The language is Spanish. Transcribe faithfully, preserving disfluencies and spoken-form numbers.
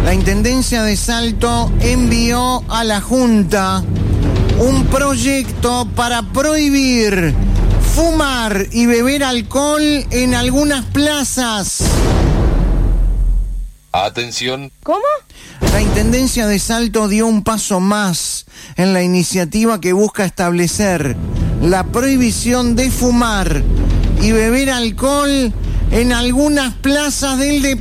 La Intendencia de Salto envió a la Junta un proyecto para prohibir fumar y beber alcohol en algunas plazas. Atención. ¿Cómo? La Intendencia de Salto dio un paso más en la iniciativa que busca establecer la prohibición de fumar y beber alcohol en algunas plazas del departamento.